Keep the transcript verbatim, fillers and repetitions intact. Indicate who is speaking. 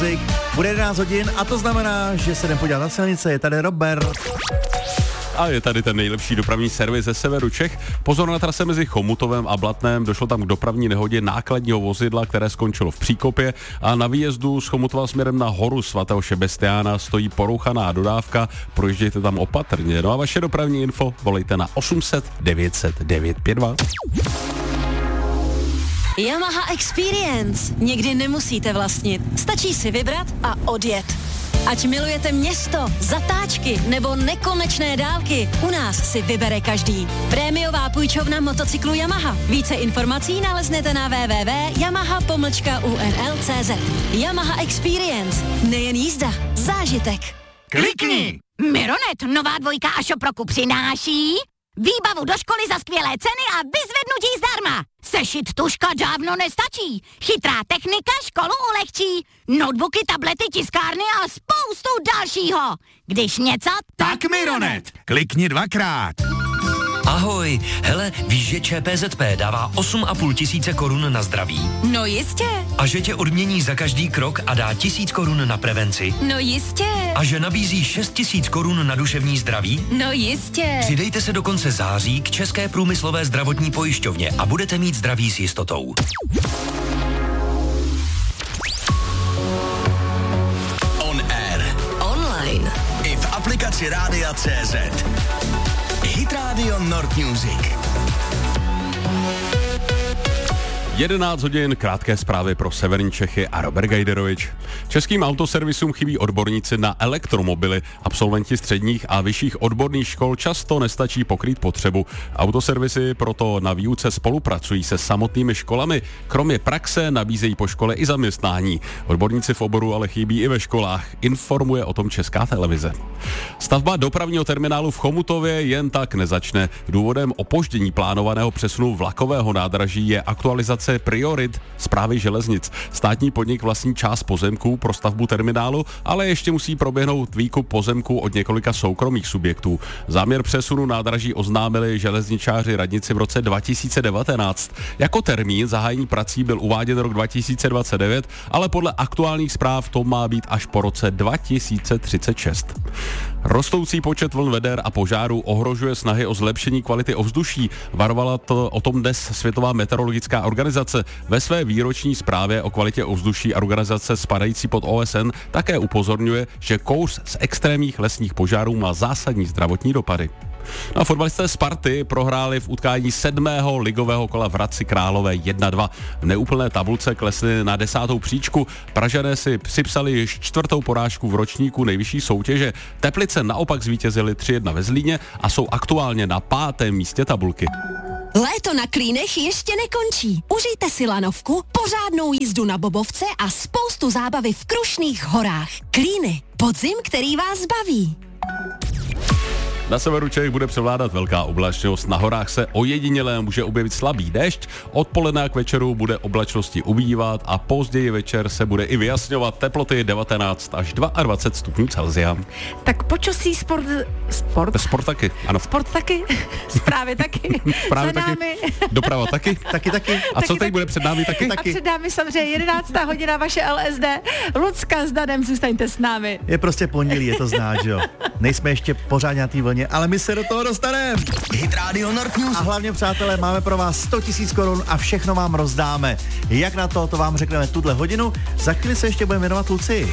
Speaker 1: Music. Bude jedenáct hodin a to znamená, že se jdem podívat na silnice. Je tady Robert.
Speaker 2: A je tady ten nejlepší dopravní servis ze severu Čech. Pozor na trase mezi Chomutovem a Blatnem. Došlo tam k dopravní nehodě nákladního vozidla, které skončilo v příkopě a na výjezdu z Chomutova směrem na horu svatého Šebestiána stojí porouchaná dodávka. Projíždějte tam opatrně. No a vaše dopravní info volejte na osm set devět set devět pět dva.
Speaker 3: Yamaha Experience. Někdy nemusíte vlastnit. Stačí si vybrat a odjet. Ať milujete město, zatáčky nebo nekonečné dálky, u nás si vybere každý. Prémiová půjčovna motocyklu Yamaha. Více informací naleznete na w w w tečka yamaha pomlčka u n l tečka c z. Yamaha Experience. Nejen jízda, zážitek.
Speaker 4: Klikni! Mironet, nová dvojka a Šoproku přináší výbavu do školy za skvělé ceny a vyzvednutí zdarma. Sešit tuška dávno nestačí. Chytrá technika školu ulehčí. Notebooky, tablety, tiskárny a spoustu dalšího. Když něco,
Speaker 5: tak Mironet. Klikni dvakrát.
Speaker 6: Ahoj, hele, víš, že Č P Z P dává osm a půl tisíce korun na zdraví?
Speaker 3: No jistě.
Speaker 6: A že tě odmění za každý krok a dá tisíc korun na prevenci?
Speaker 3: No jistě.
Speaker 6: A že nabízí šest tisíc korun na duševní zdraví?
Speaker 3: No jistě.
Speaker 6: Přidejte se do konce září k České průmyslové zdravotní pojišťovně a budete mít zdraví s jistotou.
Speaker 5: On air.
Speaker 3: Online.
Speaker 5: I v aplikaci Rádia C Z. Hit Radio Nord Music.
Speaker 2: jedenáct hodin, krátké zprávy pro severní Čechy a Robert Gajderovič. Českým autoservisům chybí odborníci na elektromobily. Absolventi středních a vyšších odborných škol často nestačí pokrýt potřebu. Autoservisy proto na výuce spolupracují se samotnými školami. Kromě praxe nabízejí po škole i zaměstnání. Odborníci v oboru ale chybí i ve školách. Informuje o tom Česká televize. Stavba dopravního terminálu v Chomutově jen tak nezačne. Důvodem opoždění plánovaného přesunu vlakového nádraží je aktualizace priorit Správy železnic. Státní podnik vlastní část pozemků pro stavbu terminálu, ale ještě musí proběhnout výkup pozemků od několika soukromých subjektů. Záměr přesunu nádraží oznámili železničáři radnici v roce dva tisíce devatenáct. Jako termín zahájení prací byl uváděn rok dva tisíce dvacet devět, ale podle aktuálních zpráv to má být až po roce dva tisíce třicet šest. Rostoucí počet vln veder a požárů ohrožuje snahy o zlepšení kvality ovzduší. Varovala to o tom dnes Světová meteorologická organizace. Ve své výroční zprávě o kvalitě ovzduší organizace spadající pod O S N také upozorňuje, že kouř z extrémních lesních požárů má zásadní zdravotní dopady. No a fotbalisté Sparty prohráli v utkání sedmého ligového kola v Hradci Králové jedna dva. V neúplné tabulce klesli na desátou příčku. Pražané si připsali již čtvrtou porážku v ročníku nejvyšší soutěže. Teplice naopak zvítězili tři jedna ve Zlíně a jsou aktuálně na pátém místě tabulky.
Speaker 3: Léto na Klínech ještě nekončí. Užijte si lanovku, pořádnou jízdu na bobovce a spoustu zábavy v Krušných horách. Klíny. Podzim, který vás baví.
Speaker 2: Na severu Čech bude převládat velká oblačnost, na horách se ojediněle může objevit slabý déšť, odpoledne k večeru bude oblačnosti ubývat a později večer se bude i vyjasňovat, teploty devatenáct až dvacet dva stupňů Celsia.
Speaker 7: Tak počasí sport... Sport?
Speaker 2: Sport taky, ano.
Speaker 7: Sport taky, zprávy taky,
Speaker 2: Právě
Speaker 7: za
Speaker 2: taky.
Speaker 7: námi.
Speaker 2: Doprava taky.
Speaker 1: Taky, taky.
Speaker 2: A
Speaker 7: Taky,
Speaker 2: co teď
Speaker 7: taky.
Speaker 2: bude před námi taky?
Speaker 7: A před námi samozřejmě jedenáctá hodina vaše L S D. Lucka s Danem, zůstaňte s námi.
Speaker 1: Je prostě pondělí, je to znát, že jo. Nejsme ještě pořádně na té vlně, ale my se do toho dostaneme.
Speaker 5: Hit Radio Nord Music.
Speaker 1: A hlavně, přátelé, máme pro vás sto tisíc korun a všechno vám rozdáme. Jak na to, to vám řekneme tuhle hodinu. Za chvíli se ještě budeme věnovat Lucii.